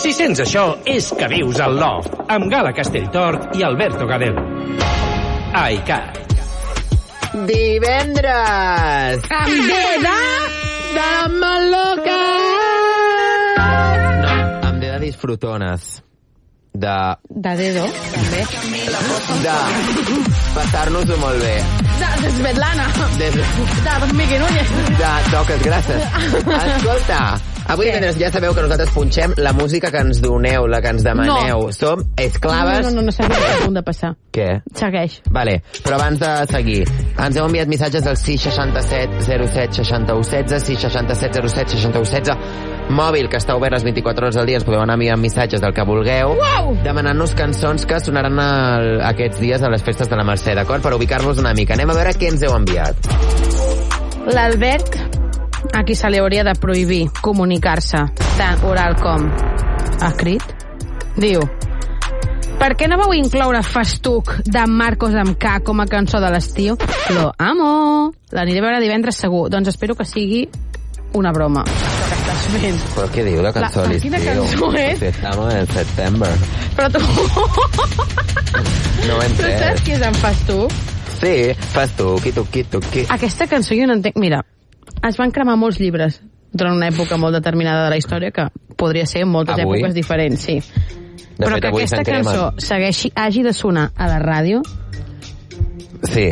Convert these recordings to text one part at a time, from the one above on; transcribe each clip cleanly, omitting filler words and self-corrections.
Si sents això, és que vius al Love, amb Gala Castelltort i Alberto Gadel. iCat. Divendres! Amb de maloca! No, amb de disfrutones. De dedo, també. De passar-nos-ho molt bé. De Svetlana. De Miqui Núñez. De toques grasses. Escolta, avui divendres ja sabeu que nosaltres punxem la música que ens doneu, la que ens demaneu. No. Som esclaves... No, segueix a punt de passar. Què? Segueix. Vale, però abans de seguir, ens heu enviat missatges al 667 07 61 16, 667 07 61 16, mòbil que està obert les 24 hores del dia, ens podeu anar enviant missatges del que vulgueu, demanant-nos cançons que sonaran aquests dies a les festes de la Mercè, d'acord? Per ubicar-vos una mica. Anem a veure què ens heu enviat. L'Albert, a qui se li hauria de prohibir comunicar-se, tant oral com escrit, diu: per què no vau incloure Festuc de Marcos amb K com a cançó de l'estiu? Lo amo! L'aniré a veure divendres segur. Doncs espero que sigui una broma. Que estàs fent. Però què diu la cançó a l'estiu? Quina cançó és? Estamos en September. Però tu... No ho he Tu entès. saps qui és en Festuc? Sí, Festuc, tuqui. Aquesta cançó jo no entenc... Mira, es van cremar molts llibres durant una època molt determinada de la història, que podria ser en moltes Avui? èpoques diferents, sí. De Però fet, que avui aquesta se'n cremen. cançó hagi de sonar a la ràdio Sí.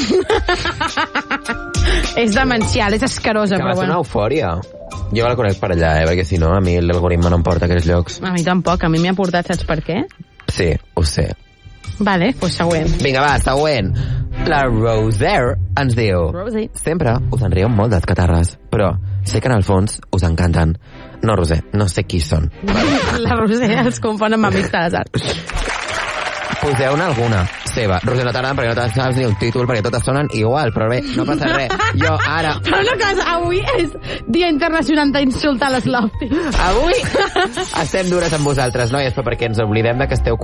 és demencial, és escarosa, Que va però ser una bueno. eufòria. Jo la conec per allà, perquè si no, a mi l'algoritme no em porta a aquells llocs. A mi tampoc, a mi m'ha portat, saps per què? Sí, ho sé. Vale, doncs següent. Vinga, va, següent. La Roser ens diu: Rosie. sempre us en rieu molt dels catarres, però sé que en el fons us encanten. No, Roser, no sé qui són. La Roser els confon amb Amics de les Arts. Poseu-ne alguna seva. Roser, no t'agrada perquè no te saps ni un títol, perquè totes sonen igual, però bé, no passa res. Jo ara... Però una cosa, avui és Dia Internacional d'insultar les lofties. Avui estem dures amb vosaltres, noies, però perquè ens oblidem de que esteu